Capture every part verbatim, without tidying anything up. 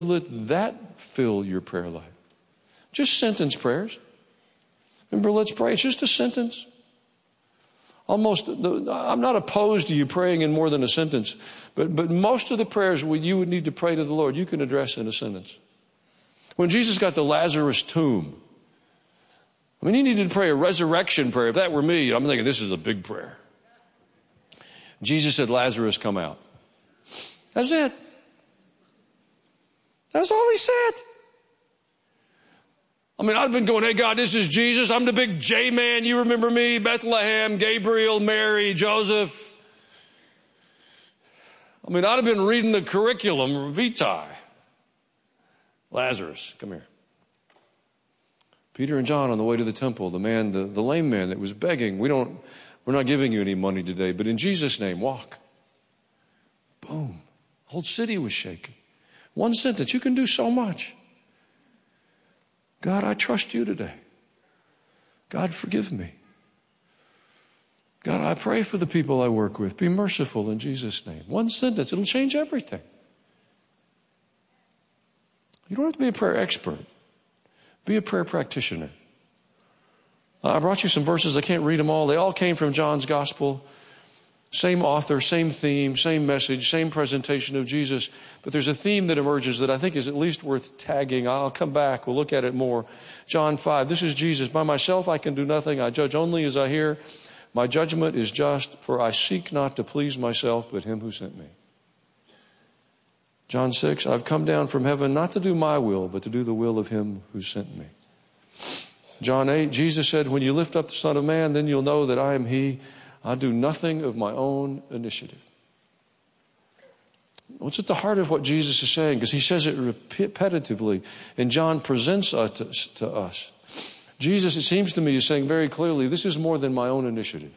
let that fill your prayer life. Just sentence prayers. Remember, let's pray. It's just a sentence. Almost, I'm not opposed to you praying in more than a sentence, but, but most of the prayers you would need to pray to the Lord, you can address in a sentence. When Jesus got to Lazarus' tomb, I mean, he needed to pray a resurrection prayer. If that were me, I'm thinking this is a big prayer. Jesus said, Lazarus, come out. That's it. That's all he said. I mean, I've been going, hey, God, this is Jesus. I'm the big J-man. You remember me, Bethlehem, Gabriel, Mary, Joseph. I mean, I'd have been reading the curriculum vitae. Lazarus, come here. Peter and John on the way to the temple, the man, the, the lame man that was begging, we don't, we're not giving you any money today, but in Jesus' name, walk. Boom. The whole city was shaken. One sentence, you can do so much. God, I trust you today. God, forgive me. God, I pray for the people I work with. Be merciful in Jesus' name. One sentence, it'll change everything. You don't have to be a prayer expert. Be a prayer practitioner. I brought you some verses. I can't read them all. They all came from John's gospel. Same author, same theme, same message, same presentation of Jesus. But there's a theme that emerges that I think is at least worth tagging. I'll come back. We'll look at it more. John five, this is Jesus. By myself I can do nothing. I judge only as I hear. My judgment is just, for I seek not to please myself, but him who sent me. John six, I've come down from heaven not to do my will, but to do the will of him who sent me. John eight, Jesus said, when you lift up the Son of Man, then you'll know that I am he. I do nothing of my own initiative. What's at the heart of what Jesus is saying? Because he says it repetitively, and John presents it to us. Jesus, it seems to me, is saying very clearly, this is more than my own initiative.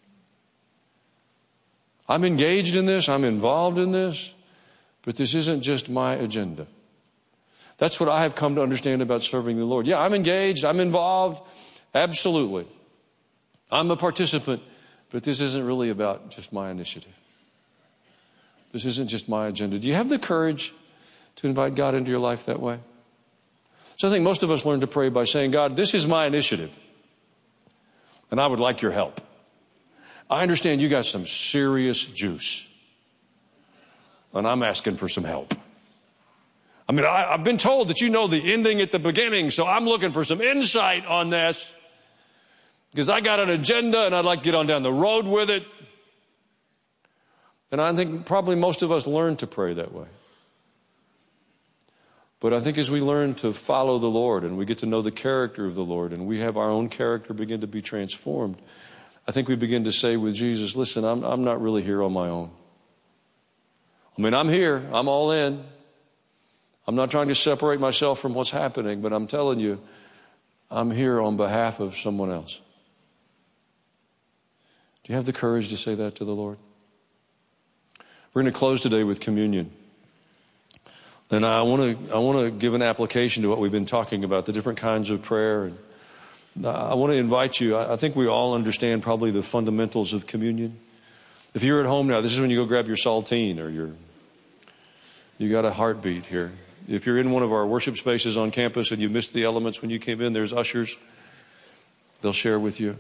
I'm engaged in this, I'm involved in this, but this isn't just my agenda. That's what I have come to understand about serving the Lord. Yeah, I'm engaged, I'm involved, absolutely. I'm a participant. But this isn't really about just my initiative. This isn't just my agenda. Do you have the courage to invite God into your life that way? So I think most of us learn to pray by saying, God, this is my initiative, and I would like your help. I understand you got some serious juice, and I'm asking for some help. I mean, I, I've been told that you know the ending at the beginning, so I'm looking for some insight on this. Because I got an agenda and I'd like to get on down the road with it. And I think probably most of us learn to pray that way. But I think as we learn to follow the Lord and we get to know the character of the Lord and we have our own character begin to be transformed, I think we begin to say with Jesus, listen, I'm, I'm not really here on my own. I mean, I'm here. I'm all in. I'm not trying to separate myself from what's happening, but I'm telling you, I'm here on behalf of someone else. Do you have the courage to say that to the Lord? We're going to close today with communion. And I want to I want to give an application to what we've been talking about, the different kinds of prayer. And I want to invite you. I think we all understand probably the fundamentals of communion. If you're at home now, this is when you go grab your saltine or your, you got a heartbeat here. If you're in one of our worship spaces on campus and you missed the elements when you came in, there's ushers. They'll share with you.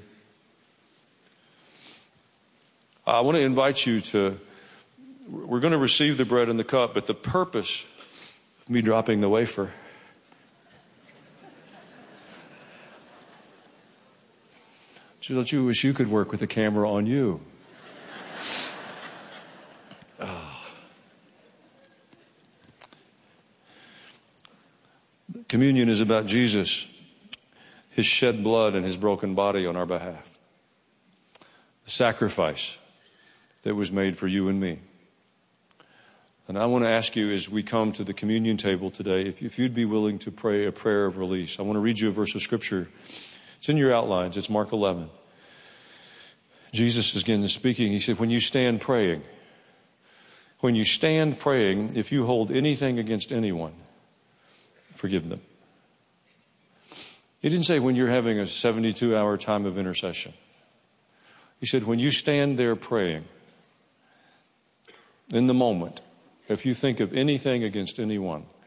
I want to invite you to, we're going to receive the bread and the cup, but the purpose of me dropping the wafer so don't you wish you could work with the camera on you? Oh. Communion is about Jesus, his shed blood and his broken body on our behalf. The sacrifice that was made for you and me. And I want to ask you as we come to the communion table today, if, if you'd be willing to pray a prayer of release. I want to read you a verse of scripture. It's in your outlines. It's Mark eleven. Jesus is again speaking. He said, when you stand praying, when you stand praying, if you hold anything against anyone, forgive them. He didn't say when you're having a seventy-two hour time of intercession. He said, when you stand there praying, in the moment, if you think of anything against anyone,